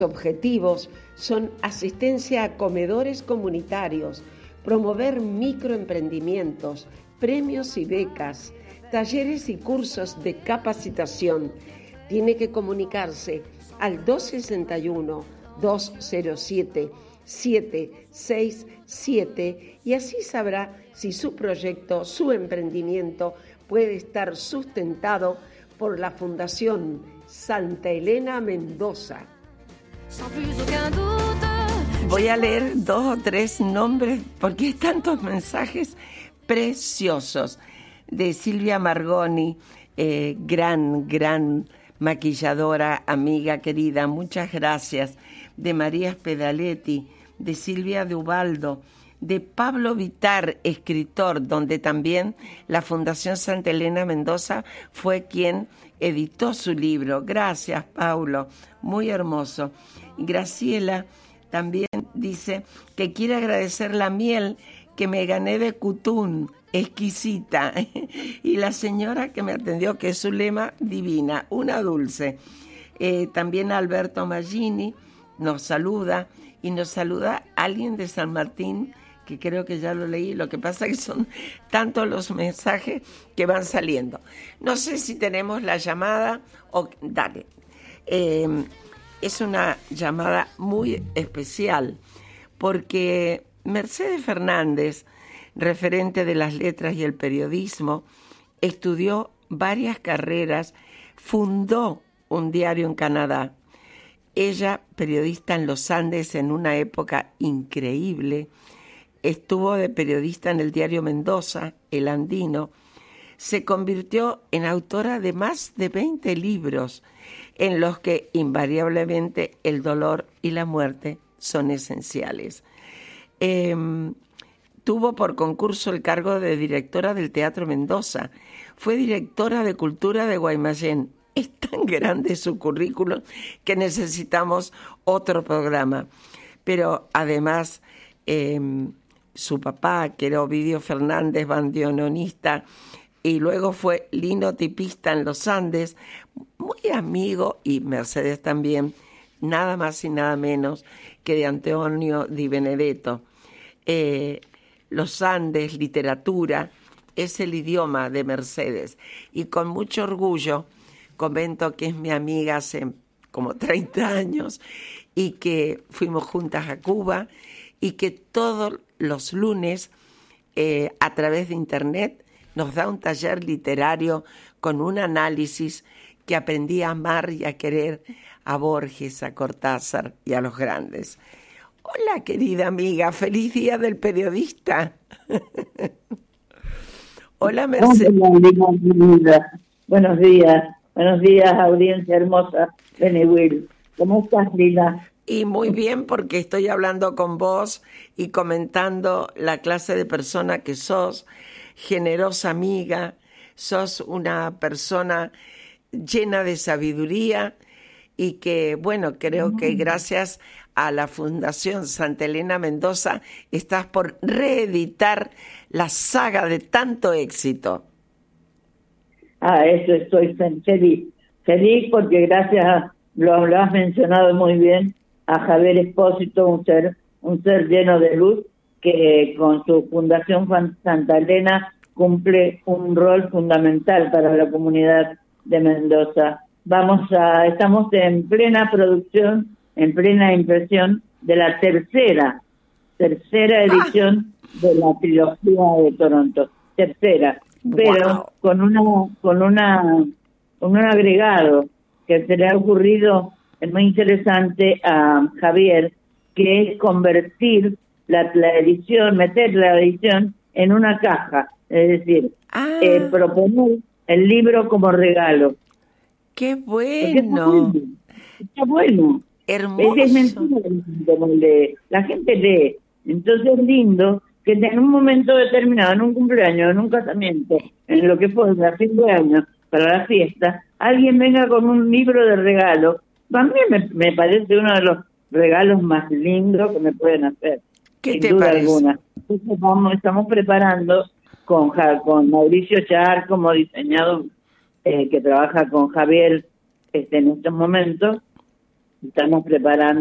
objetivos son asistencia a comedores comunitarios, promover microemprendimientos, premios y becas, talleres y cursos de capacitación. Tiene que comunicarse al 261-207-767 y así sabrá si su proyecto, su emprendimiento puede estar sustentado por la Fundación Santa Elena Mendoza. Voy a leer 2 o 3 nombres porque hay tantos mensajes preciosos. De Silvia Margoni, gran maquilladora, amiga querida, muchas gracias. De María Spedaletti, de Silvia de Ubaldo, de Pablo Vitar, escritor, donde también la Fundación Santa Elena Mendoza fue quien editó su libro. Gracias, Paulo, muy hermoso. Graciela también dice que quiere agradecer la miel que me gané de Cutún, exquisita, y la señora que me atendió, que es su lema, divina, una dulce. También Alberto Maggini nos saluda, y nos saluda alguien de San Martín, que creo que ya lo leí. Lo que pasa es que son tantos los mensajes que van saliendo. No sé si tenemos la llamada o dale. Es una llamada muy especial porque Mercedes Fernández, referente de las letras y el periodismo, estudió varias carreras, fundó un diario en Canadá. Ella, periodista en los Andes en una época increíble, estuvo de periodista en el diario Mendoza, El Andino, se convirtió en autora de más de 20 libros en los que invariablemente el dolor y la muerte son esenciales. Tuvo por concurso el cargo de directora del Teatro Mendoza, fue directora de Cultura de Guaymallén. Es tan grande su currículum que necesitamos otro programa. Pero además, su papá, que era Ovidio Fernández, bandoneonista, y luego fue linotipista en los Andes, muy amigo, y Mercedes también, nada más y nada menos que de Antonio Di Benedetto. Los Andes, literatura, es el idioma de Mercedes, y con mucho orgullo comento que es mi amiga hace como 30 años y que fuimos juntas a Cuba y que todos los lunes a través de internet nos da un taller literario con un análisis que aprendí a amar y a querer a Borges, a Cortázar y a los grandes. Hola, querida amiga, feliz día del periodista. Hola, Mercedes. Buenos días, audiencia hermosa de Newell. ¿Cómo estás, Lila? Y muy bien, porque estoy hablando con vos y comentando la clase de persona que sos, generosa amiga, sos una persona llena de sabiduría y que, bueno, creo que gracias a la Fundación Santa Elena Mendoza estás por reeditar la saga de tanto éxito. Eso estoy feliz porque gracias, lo has mencionado muy bien, a Javier Espósito, un ser lleno de luz, que con su Fundación Santa Elena cumple un rol fundamental para la comunidad de Mendoza. Estamos en plena producción, en plena impresión de la tercera edición de la trilogía de Toronto. Tercera. Pero con un agregado que se le ha ocurrido, es muy interesante a Javier, que es convertir la edición, meter la edición en una caja, es decir, proponer el libro como regalo. ¡Qué bueno! Está bueno. Hermoso. Es mentira, la gente lee. Entonces es lindo que en un momento determinado, en un cumpleaños, en un casamiento, en lo que fuera, a fin de año, para la fiesta, alguien venga con un libro de regalo. A mí me parece uno de los regalos más lindos que me pueden hacer. ¿Qué sin te duda parece? alguna. Entonces estamos preparando con Mauricio Char como diseñador, que trabaja con Javier en estos momentos, estamos preparando